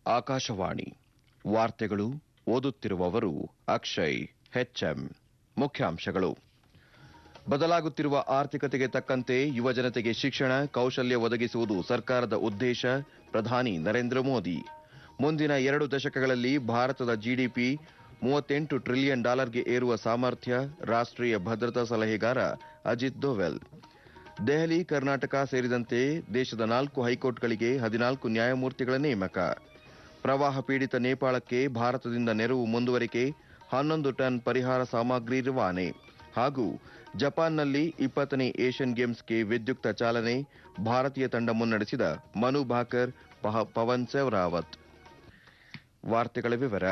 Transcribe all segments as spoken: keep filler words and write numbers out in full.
ಆಕಾಶವಾಣಿ ವಾರ್ತೆಗಳು ಓದುತ್ತಿರುವವರು ಅಕ್ಷಯ್ ಹೆಚ್ಎಂ. ಮುಖ್ಯಾಂಶಗಳು. ಬದಲಾಗುತ್ತಿರುವ ಆರ್ಥಿಕತೆಗೆ ತಕ್ಕಂತೆ ಯುವಜನತೆಗೆ ಶಿಕ್ಷಣ ಕೌಶಲ್ಯ ಒದಗಿಸುವುದು ಸರ್ಕಾರದ ಉದ್ದೇಶ. ಪ್ರಧಾನಿ ನರೇಂದ್ರ ಮೋದಿ. ಮುಂದಿನ ಎರಡು ದಶಕಗಳಲ್ಲಿ ಭಾರತದ ಜಿಡಿಪಿ ಮೂವತ್ತೆಂಟು ಟ್ರಿಲಿಯನ್ ಡಾಲರ್ಗೆ ಏರುವ ಸಾಮರ್ಥ್ಯ. ರಾಷ್ಟ್ರೀಯ ಭದ್ರತಾ ಸಲಹೆಗಾರ ಅಜಿತ್ ದೋವೆಲ್. ದೆಹಲಿ, ಕರ್ನಾಟಕ ಸೇರಿದಂತೆ ದೇಶದ ನಾಲ್ಕು ಹೈಕೋರ್ಟ್ಗಳಿಗೆ ಹದಿನಾಲ್ಕು ನ್ಯಾಯಮೂರ್ತಿಗಳ ನೇಮಕ. ಪ್ರವಾಹ ಪೀಡಿತ ನೇಪಾಳಕ್ಕೆ ಭಾರತದಿಂದ ನೆರವು ಮುಂದುವರಿಕೆ. ಹನ್ನೊಂದು ಟನ್ ಪರಿಹಾರ ಸಾಮಗ್ರಿ ರವಾನೆ. ಹಾಗೂ ಜಪಾನ್ನಲ್ಲಿ ಇಪ್ಪತ್ತನೇ ಏಷ್ಯನ್ ಗೇಮ್ಸ್ಗೆ ವಿದ್ಯುಕ್ತ ಚಾಲನೆ. ಭಾರತೀಯ ತಂಡ ಮುನ್ನಡೆಸಿದ ಮನು ಭಾಕರ್, ಪವನ್ ಸೆಹ್ರಾವತ್. ವಾರ್ತೆಗಳ ವಿವರ.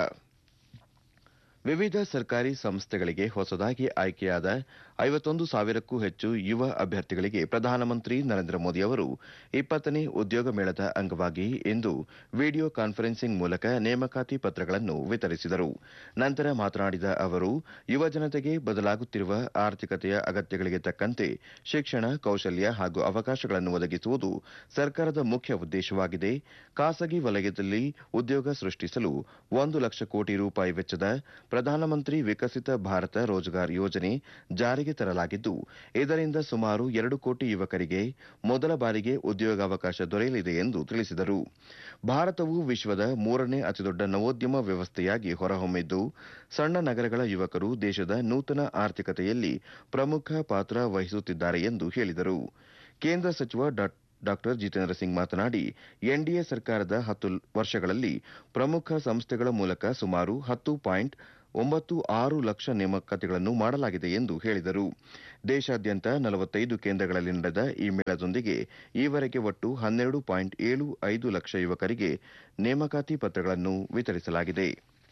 ವಿವಿಧ ಸರ್ಕಾರಿ ಸಂಸ್ಥೆಗಳಿಗೆ ಹೊಸದಾಗಿ ಆಯ್ಕೆಯಾದ ಐವತ್ತೊಂದು ಸಾವಿರಕ್ಕೂ ಹೆಚ್ಚು ಯುವ ಅಭ್ಯರ್ಥಿಗಳಿಗೆ ಪ್ರಧಾನಮಂತ್ರಿ ನರೇಂದ್ರ ಮೋದಿ ಅವರು ಇಪ್ಪತ್ತನೇ ಉದ್ಯೋಗ ಮೇಳದ ಅಂಗವಾಗಿ ಇಂದು ವಿಡಿಯೋ ಕಾನ್ಫರೆನ್ಸಿಂಗ್ ಮೂಲಕ ನೇಮಕಾತಿ ಪತ್ರಗಳನ್ನು ವಿತರಿಸಿದರು. ನಂತರ ಮಾತನಾಡಿದ ಅವರು, ಯುವಜನತೆಗೆ ಬದಲಾಗುತ್ತಿರುವ ಆರ್ಥಿಕತೆಯ ಅಗತ್ಯಗಳಿಗೆ ತಕ್ಕಂತೆ ಶಿಕ್ಷಣ, ಕೌಶಲ್ಯ ಹಾಗೂ ಅವಕಾಶಗಳನ್ನು ಒದಗಿಸುವುದು ಸರ್ಕಾರದ ಮುಖ್ಯ ಉದ್ದೇಶವಾಗಿದೆ. ಖಾಸಗಿ ವಲಯದಲ್ಲಿ ಉದ್ಯೋಗ ಸೃಷ್ಟಿಸಲು ಒಂದು ಲಕ್ಷ ಕೋಟಿ ರೂಪಾಯಿ ವೆಚ್ಚದ ಪ್ರಧಾನಮಂತ್ರಿ ವಿಕಸಿತ ಭಾರತ ರೋಜ್ಗಾರ್ ಯೋಜನೆ ಜಾರಿಗೆ ತರಲಾಗಿದ್ದು, ಇದರಿಂದ ಸುಮಾರು ಎರಡು ಕೋಟಿ ಯುವಕರಿಗೆ ಮೊದಲ ಬಾರಿಗೆ ಉದ್ಯೋಗಾವಕಾಶ ದೊರೆಯಲಿದೆ ಎಂದು ತಿಳಿಸಿದರು. ಭಾರತವು ವಿಶ್ವದ ಮೂರನೇ ಅತಿದೊಡ್ಡ ನವೋದ್ಯಮ ವ್ಯವಸ್ಥೆಯಾಗಿ ಹೊರಹೊಮ್ಮಿದ್ದು, ಸಣ್ಣ ನಗರಗಳ ಯುವಕರು ದೇಶದ ನೂತನ ಆರ್ಥಿಕತೆಯಲ್ಲಿ ಪ್ರಮುಖ ಪಾತ್ರ ವಹಿಸುತ್ತಿದ್ದಾರೆ ಎಂದು ಹೇಳಿದರು. ಕೇಂದ್ರ ಸಚಿವ ಡಾ ಜಿತೇಂದ್ರ ಸಿಂಗ್ ಮಾತನಾಡಿ, ಎನ್ಡಿಎ ಸರ್ಕಾರದ ಹತ್ತು ವರ್ಷಗಳಲ್ಲಿ ಪ್ರಮುಖ ಸಂಸ್ಥೆಗಳ ಮೂಲಕ ಸುಮಾರು ಹತ್ತು ಪಾಯಿಂಟ್ ಒಂಬತ್ತು ಆರು ಲಕ್ಷ ನೇಮಕಾತಿಗಳನ್ನು ಮಾಡಲಾಗಿದೆ ಎಂದು ಹೇಳಿದರು. ದೇಶಾದ್ಯಂತ ನಲವತ್ತೈದು ಕೇಂದ್ರಗಳಲ್ಲಿ ನಡೆದ ಈ ಮೇಳದೊಂದಿಗೆ ಈವರೆಗೆ ಒಟ್ಟು ಹನ್ನೆರಡು ಪಾಯಿಂಟ್ ಏಳು ಐದು ಲಕ್ಷ ಯುವಕರಿಗೆ ನೇಮಕಾತಿ ಪತ್ರಗಳನ್ನು ವಿತರಿಸಲಾಗಿದೆ.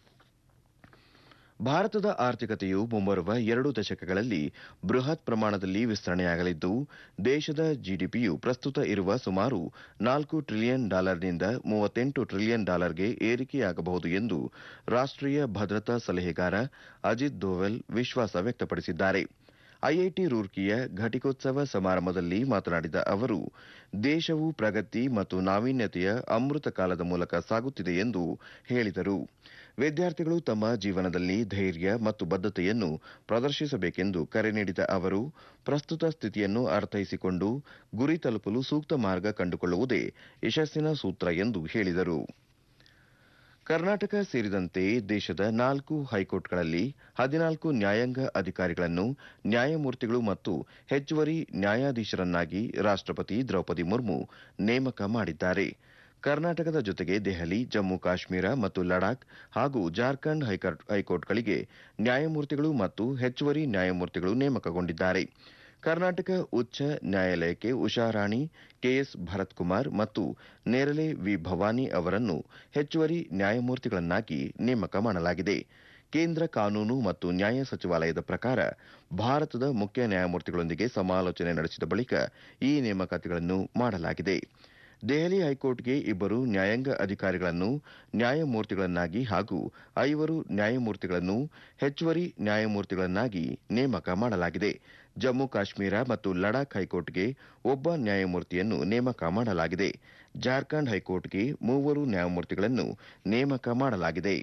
ಭಾರತದ ಆರ್ಥಿಕತೆಯು ಮುಂಬರುವ ಎರಡು ದಶಕಗಳಲ್ಲಿ ಬೃಹತ್ ಪ್ರಮಾಣದಲ್ಲಿ ವಿಸ್ತರಣೆಯಾಗಲಿದ್ದು, ದೇಶದ ಜಿಡಿಪಿಯು ಪ್ರಸ್ತುತ ಇರುವ ಸುಮಾರು ನಾಲ್ಕು ಟ್ರಿಲಿಯನ್ ಡಾಲರ್ನಿಂದ ಮೂವತ್ತೆಂಟು ಟ್ರಿಲಿಯನ್ ಡಾಲರ್ಗೆ ಏರಿಕೆಯಾಗಬಹುದು ಎಂದು ರಾಷ್ಟ್ರೀಯ ಭದ್ರತಾ ಸಲಹೆಗಾರ ಅಜಿತ್ ದೋವೆಲ್ ವಿಶ್ವಾಸ ವ್ಯಕ್ತಪಡಿಸಿದ್ದಾರೆ. ಐಐಟಿ ರೂರ್ಕಿಯ ಘಟಿಕೋತ್ಸವ ಸಮಾರಂಭದಲ್ಲಿ ಮಾತನಾಡಿದ ಅವರು, ದೇಶವು ಪ್ರಗತಿ ಮತ್ತು ನಾವೀನ್ಯತೆಯ ಅಮೃತ ಕಾಲದ ಮೂಲಕ ಸಾಗುತ್ತಿದೆ ಎಂದು ಹೇಳಿದರು. ವಿದ್ಯಾರ್ಥಿಗಳು ತಮ್ಮ ಜೀವನದಲ್ಲಿ ಧೈರ್ಯ ಮತ್ತು ಬದ್ಧತೆಯನ್ನು ಪ್ರದರ್ಶಿಸಬೇಕೆಂದು ಕರೆ ನೀಡಿದ ಅವರು, ಪ್ರಸ್ತುತ ಸ್ಥಿತಿಯನ್ನು ಅರ್ಥೈಸಿಕೊಂಡು ಗುರಿ ತಲುಪಲು ಸೂಕ್ತ ಮಾರ್ಗ ಕಂಡುಕೊಳ್ಳುವುದೇ ಯಶಸ್ಸಿನ ಸೂತ್ರ ಎಂದು ಹೇಳಿದರು. ಕರ್ನಾಟಕ ಸೇರಿದಂತೆ ದೇಶದ ನಾಲ್ಕು ಹೈಕೋರ್ಟ್ಗಳಲ್ಲಿ ಹದಿನಾಲ್ಕು ನ್ಯಾಯಾಂಗ ಅಧಿಕಾರಿಗಳನ್ನು ನ್ಯಾಯಮೂರ್ತಿಗಳು ಮತ್ತು ಹೆಚ್ಚುವರಿ ನ್ಯಾಯಾಧೀಶರನ್ನಾಗಿ ರಾಷ್ಟ್ರಪತಿ ದ್ರೌಪದಿ ಮುರ್ಮು ನೇಮಕ ಮಾಡಿದ್ದಾರೆ. ಕರ್ನಾಟಕದ ಜೊತೆಗೆ ದೆಹಲಿ, ಜಮ್ಮು ಕಾಶ್ಮೀರ ಮತ್ತು ಲಡಾಖ್ ಹಾಗೂ ಜಾರ್ಖಂಡ್ ಹೈಕೋರ್ಟ್ಗಳಿಗೆ ನ್ಯಾಯಮೂರ್ತಿಗಳು ಮತ್ತು ಹೆಚ್ಚುವರಿ ನ್ಯಾಯಮೂರ್ತಿಗಳು ನೇಮಕಗೊಂಡಿದ್ದಾರೆ. ಕರ್ನಾಟಕ ಉಚ್ಚ ನ್ಯಾಯಾಲಯಕ್ಕೆ ಉಷಾರಾಣಿ, ಕೆಎಸ್ ಭರತ್ ಕುಮಾರ್ ಮತ್ತು ನೇರಲೆ ವಿ ಭವಾನಿ ಅವರನ್ನು ಹೆಚ್ಚುವರಿ ನ್ಯಾಯಮೂರ್ತಿಗಳನ್ನಾಗಿ ನೇಮಕ ಮಾಡಲಾಗಿದೆ. ಕೇಂದ್ರ ಕಾನೂನು ಮತ್ತು ನ್ಯಾಯ ಸಚಿವಾಲಯದ ಪ್ರಕಾರ ಭಾರತದ ಮುಖ್ಯ ನ್ಯಾಯಮೂರ್ತಿಗಳೊಂದಿಗೆ ಸಮಾಲೋಚನೆ ನಡೆಸಿದ ಬಳಿಕ ಈ ನೇಮಕಾತಿಗಳನ್ನು ಮಾಡಲಾಗಿದೆ. ದೆಹಲಿ ಹೈಕೋರ್ಟ್ಗೆ ಇಬ್ಬರು ನ್ಯಾಯಾಂಗ ಅಧಿಕಾರಿಗಳನ್ನು ನ್ಯಾಯಮೂರ್ತಿಗಳನ್ನಾಗಿ ಹಾಗೂ ಐವರು ನ್ಯಾಯಮೂರ್ತಿಗಳನ್ನು ಹೆಚ್ಚುವರಿ ನ್ಯಾಯಮೂರ್ತಿಗಳನ್ನಾಗಿ ನೇಮಕ ಮಾಡಲಾಗಿದೆ. ಜಮ್ಮು ಕಾಶ್ಮೀರ ಮತ್ತು ಲಡಾಖ್ ಹೈಕೋರ್ಟ್ಗೆ ಒಬ್ಬ ನ್ಯಾಯಮೂರ್ತಿಯನ್ನು ನೇಮಕ ಮಾಡಲಾಗಿದೆ. ಜಾರ್ಖಂಡ್ ಹೈಕೋರ್ಟ್ಗೆ ಮೂವರು ನ್ಯಾಯಮೂರ್ತಿಗಳನ್ನು ನೇಮಕ ಮಾಡಲಾಗಿದೆ.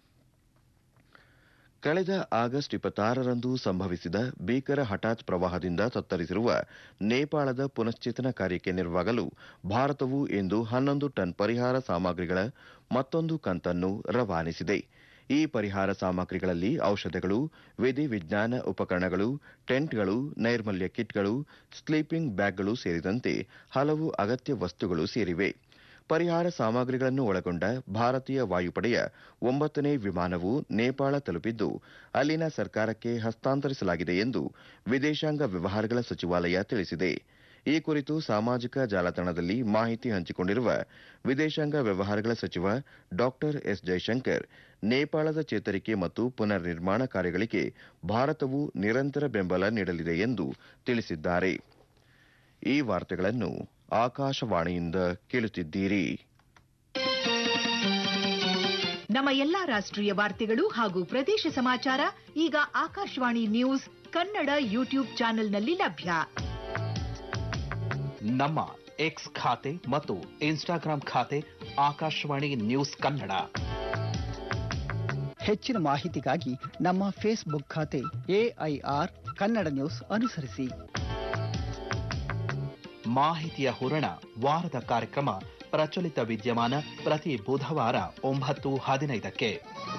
ಕಳೆದ ಆಗಸ್ಟ್ ಇಪ್ಪತ್ತಾರರಂದು ಸಂಭವಿಸಿದ ಭೀಕರ ಹಠಾತ್ ಪ್ರವಾಹದಿಂದ ತತ್ತರಿಸಿರುವ ನೇಪಾಳದ ಪುನಶ್ಚೇತನ ಕಾರ್ಯಕ್ಕೆ ನೆರವಾಗಲು ಭಾರತವು ಇಂದು ಹನ್ನೊಂದು ಟನ್ ಪರಿಹಾರ ಸಾಮಗ್ರಿಗಳ ಮತ್ತೊಂದು ಕಂತನ್ನು ರವಾನಿಸಿದೆ. ಈ ಪರಿಹಾರ ಸಾಮಗ್ರಿಗಳಲ್ಲಿ ಔಷಧಗಳು, ವಿಧಿವಿಜ್ಞಾನ ಉಪಕರಣಗಳು, ಟೆಂಟ್ಗಳು, ನೈರ್ಮಲ್ಯ ಕಿಟ್ಗಳು, ಸ್ಲೀಪಿಂಗ್ ಬ್ಯಾಗ್ಗಳು ಸೇರಿದಂತೆ ಹಲವು ಅಗತ್ಯ ವಸ್ತುಗಳು ಸೇರಿವೆ. ಪರಿಹಾರ ಸಾಮಗ್ರಿಗಳನ್ನು ಒಳಗೊಂಡ ಭಾರತೀಯ ವಾಯುಪಡೆಯ ಒಂಬತ್ತನೇ ವಿಮಾನವು ನೇಪಾಳ ತಲುಪಿದ್ದು, ಅಲ್ಲಿನ ಸರ್ಕಾರಕ್ಕೆ ಹಸ್ತಾಂತರಿಸಲಾಗಿದೆ ಎಂದು ವಿದೇಶಾಂಗ ವ್ಯವಹಾರಗಳ ಸಚಿವಾಲಯ ತಿಳಿಸಿದೆ. ಈ ಕುರಿತು ಸಾಮಾಜಿಕ ಜಾಲತಾಣದಲ್ಲಿ ಮಾಹಿತಿ ಹಂಚಿಕೊಂಡಿರುವ ವಿದೇಶಾಂಗ ವ್ಯವಹಾರಗಳ ಸಚಿವ ಡಾ ಎಸ್ ಜೈಶಂಕರ್, ನೇಪಾಳದ ಚೇತರಿಕೆ ಮತ್ತು ಪುನರ್ ನಿರ್ಮಾಣ ಕಾರ್ಯಗಳಿಗೆ ಭಾರತವು ನಿರಂತರ ಬೆಂಬಲ ನೀಡಲಿದೆ ಎಂದು ತಿಳಿಸಿದ್ದಾರೆ. ಈ ವಾರ್ತೆಗಳನ್ನು ಆಕಾಶವಾಣಿಯಿಂದ ಕೇಳುತ್ತಿದ್ದೀರಿ. ನಮ್ಮ ಎಲ್ಲಾ ರಾಷ್ಟ್ರೀಯ ವಾರ್ತೆಗಳು ಹಾಗೂ ಪ್ರದೇಶ ಸಮಾಚಾರ ಈಗ ಆಕಾಶವಾಣಿ ನ್ಯೂಸ್ ಕನ್ನಡ ಯೂಟ್ಯೂಬ್ ಚಾನೆಲ್ನಲ್ಲಿ ಲಭ್ಯ. ನಮ್ಮ ಎಕ್ಸ್ ಖಾತೆ ಮತ್ತು ಇನ್ಸ್ಟಾಗ್ರಾಂ ಖಾತೆ ಆಕಾಶವಾಣಿ ನ್ಯೂಸ್ ಕನ್ನಡ. ಹೆಚ್ಚಿನ ಮಾಹಿತಿಗಾಗಿ ನಮ್ಮ ಫೇಸ್ಬುಕ್ ಖಾತೆ ಎಐಆರ್ ಕನ್ನಡ ನ್ಯೂಸ್ ಅನುಸರಿಸಿ. ಮಾಹಿತಿಯ ಹೂರಣ ವಾರದ ಕಾರ್ಯಕ್ರಮ ಪ್ರಚಲಿತ ವಿದ್ಯಮಾನ ಪ್ರತಿ ಬುಧವಾರ ಒಂಬತ್ತು ಹದಿನೈದಕ್ಕೆ.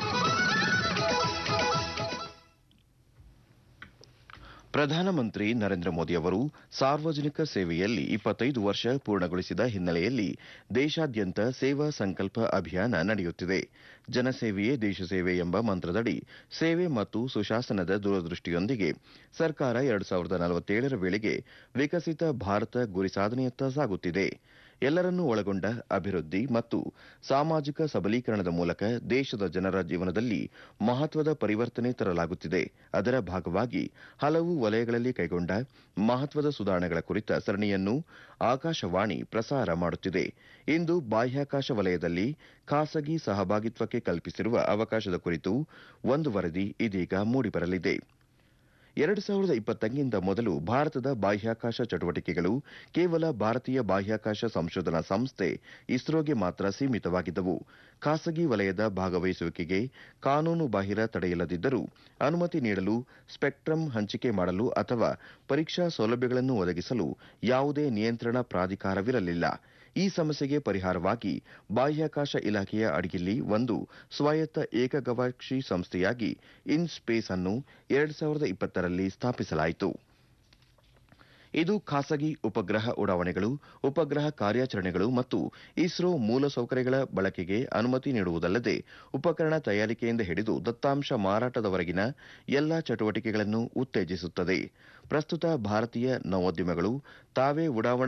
ಪ್ರಧಾನಮಂತ್ರಿ ನರೇಂದ್ರ ಮೋದಿ ಅವರು ಸಾರ್ವಜನಿಕ ಸೇವೆಯಲ್ಲಿ ಇಪ್ಪತ್ತೈದು ವರ್ಷ ಪೂರ್ಣಗೊಳಿಸಿದ ಹಿನ್ನೆಲೆಯಲ್ಲಿ ದೇಶಾದ್ಯಂತ ಸೇವಾ ಸಂಕಲ್ಪ ಅಭಿಯಾನ ನಡೆಯುತ್ತಿದೆ. ಜನಸೇವೆಯೇ ದೇಶಸೇವೆ ಎಂಬ ಮಂತ್ರದಡಿ ಸೇವೆ ಮತ್ತು ಸುಶಾಸನದ ದೂರದೃಷ್ಟಿಯೊಂದಿಗೆ ಸರ್ಕಾರ ಎರಡು ಸಾವಿರದ ನಲವತ್ತೇಳರ ವೇಳೆಗೆ ವಿಕಸಿತ ಭಾರತ ಗುರಿ ಸಾಧನೆಯತ್ತ ಸಾಗುತ್ತಿದೆ. ಎಲ್ಲರನ್ನೂ ಒಳಗೊಂಡ ಅಭಿವೃದ್ಧಿ ಮತ್ತು ಸಾಮಾಜಿಕ ಸಬಲೀಕರಣದ ಮೂಲಕ ದೇಶದ ಜನರ ಜೀವನದಲ್ಲಿ ಮಹತ್ವದ ಪರಿವರ್ತನೆ ತರಲಾಗುತ್ತಿದೆ. ಅದರ ಭಾಗವಾಗಿ ಹಲವು ವಲಯಗಳಲ್ಲಿ ಕೈಗೊಂಡ ಮಹತ್ವದ ಸುಧಾರಣೆಗಳ ಕುರಿತ ಸರಣಿಯನ್ನು ಆಕಾಶವಾಣಿ ಪ್ರಸಾರ ಮಾಡುತ್ತಿದೆ. ಇಂದು ಬಾಹ್ಯಾಕಾಶ ವಲಯದಲ್ಲಿ ಖಾಸಗಿ ಸಹಭಾಗಿತ್ವಕ್ಕೆ ಕಲ್ಪಿಸಿರುವ ಅವಕಾಶದ ಕುರಿತು ಒಂದು ವರದಿ ಇದೀಗ ಮೂಡಿಬರಲಿದೆ. ಎರಡು ಸಾವಿರದ ಇಪ್ಪತ್ತಕ್ಕಿಂತ ಮೊದಲು ಭಾರತದ ಬಾಹ್ಯಾಕಾಶ ಚಟುವಟಿಕೆಗಳು ಕೇವಲ ಭಾರತೀಯ ಬಾಹ್ಯಾಕಾಶ ಸಂಶೋಧನಾ ಸಂಸ್ಥೆ ಇಸ್ರೋಗೆ ಮಾತ್ರ ಸೀಮಿತವಾಗಿದ್ದವು. ಖಾಸಗಿ ವಲಯದ ಭಾಗವಹಿಸುವಿಕೆಗೆ ಕಾನೂನು ಬಾಹಿರ ತಡೆಯಿಲ್ಲದಿದ್ದರೂ ಅನುಮತಿ ನೀಡಲು, ಸ್ಪೆಕ್ಟ್ರಮ್ ಹಂಚಿಕೆ ಮಾಡಲು ಅಥವಾ ಪರೀಕ್ಷಾ ಸೌಲಭ್ಯಗಳನ್ನು ಒದಗಿಸಲು ಯಾವುದೇ ನಿಯಂತ್ರಣ ಪ್ರಾಧಿಕಾರವಿರಲಿಲ್ಲ. ಈ ಸಮಸ್ಯೆಗೆ ಪರಿಹಾರವಾಗಿ ಬಾಹ್ಯಾಕಾಶ ಇಲಾಖೆಯ ಅಡಿಯಲ್ಲಿ ಒಂದು ಸ್ವಾಯತ್ತ ಏಕಗವಾಕ್ಷಿ ಸಂಸ್ಥೆಯಾಗಿ ಇನ್ ಸ್ಪೇಸ್ ಅನ್ನು ಎರಡು ಸಾವಿರದ ಇಪ್ಪತ್ತರಲ್ಲಿ ಸ್ಥಾಪಿಸಲಾಯಿತು. ಇದು ಖಾಸಗಿ ಉಪಗ್ರಹ ಉಡಾವಣೆಗಳು, ಉಪಗ್ರಹ ಕಾರ್ಯಾಚರಣೆಗಳು ಮತ್ತು ಇಸ್ರೋ ಮೂಲಸೌಕರ್ಯಗಳ ಬಳಕೆಗೆ ಅನುಮತಿ ನೀಡುವುದಲ್ಲದೆ ಉಪಕರಣ ತಯಾರಿಕೆಯಿಂದ ಹಿಡಿದು ದತ್ತಾಂಶ ಮಾರಾಟದವರೆಗಿನ ಎಲ್ಲಾ ಚಟುವಟಿಕೆಗಳನ್ನು ಉತ್ತೇಜಿಸುತ್ತದೆ. ಪ್ರಸ್ತುತ ಭಾರತೀಯ ನವೋದ್ಯಮಗಳು ತಾವೇ ಉಡಾವಣಾ